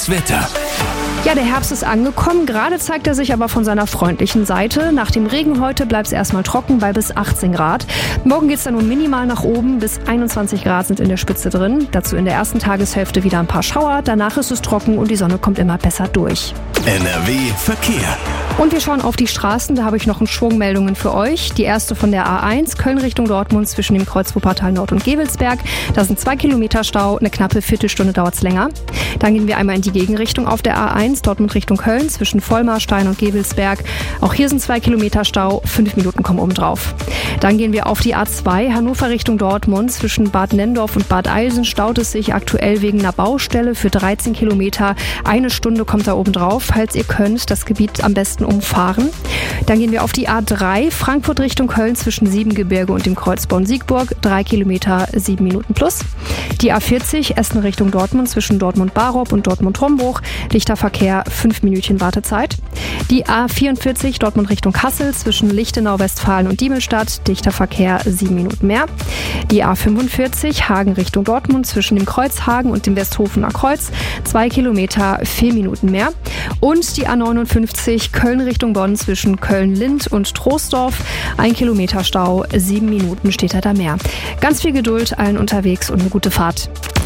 Wetter. Ja, der Herbst ist angekommen. Gerade zeigt er sich aber von seiner freundlichen Seite. Nach dem Regen heute bleibt es erstmal trocken bei bis 18 Grad. Morgen geht es dann nur minimal nach oben. Bis 21 Grad sind in der Spitze drin. Dazu in der ersten Tageshälfte wieder ein paar Schauer. Danach ist es trocken und die Sonne kommt immer besser durch. NRW Verkehr. Und wir schauen auf die Straßen. Da habe ich noch einen Schwung Meldungen für euch. Die erste von der A1, Köln Richtung Dortmund zwischen dem Kreuz Wuppertal Nord und Gevelsberg. Da sind 2 Kilometer Stau. Eine knappe Viertelstunde dauert es länger. Dann gehen wir einmal in die Gegenrichtung auf der A1, Dortmund Richtung Köln zwischen Vollmarstein und Gevelsberg. Auch hier sind 2 Kilometer Stau. 5 Minuten kommen oben drauf. Dann gehen wir auf die A2, Hannover Richtung Dortmund. Zwischen Bad Nenndorf und Bad Eilsen staut es sich aktuell wegen einer Baustelle für 13 Kilometer. 1 Stunde kommt da oben drauf. Falls ihr könnt, das Gebiet am besten umfahren. Dann gehen wir auf die A3, Frankfurt Richtung Köln zwischen Siebengebirge und dem Kreuz Bonn-Siegburg. 3 Kilometer, 7 Minuten plus. Die A40, Essen Richtung Dortmund zwischen Dortmund-Barob und Dortmund-Hombruch. Dichter Verkehr, 5 Minütchen Wartezeit. Die A44, Dortmund Richtung Kassel zwischen Lichtenau, Westfalen und Diemelstadt. Dichter Verkehr, 7 Minuten mehr. Die A45, Hagen Richtung Dortmund zwischen dem Kreuz Hagen und dem Westhofener Kreuz. 2 Kilometer, 4 Minuten mehr. Und die A59, Köln Richtung Bonn zwischen Köln-Lind und Troisdorf. 1 Kilometer Stau, 7 Minuten steht da mehr. Ganz viel Geduld allen unterwegs und eine gute Fahrt.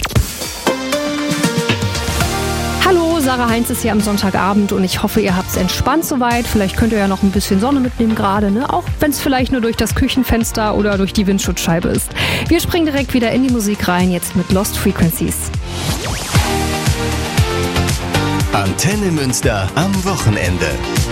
Hallo, Sarah Heinz ist hier am Sonntagabend und ich hoffe, ihr habt es entspannt soweit. Vielleicht könnt ihr ja noch ein bisschen Sonne mitnehmen gerade, ne? Auch wenn es vielleicht nur durch das Küchenfenster oder durch die Windschutzscheibe ist. Wir springen direkt wieder in die Musik rein, jetzt mit Lost Frequencies. Antenne Münster am Wochenende.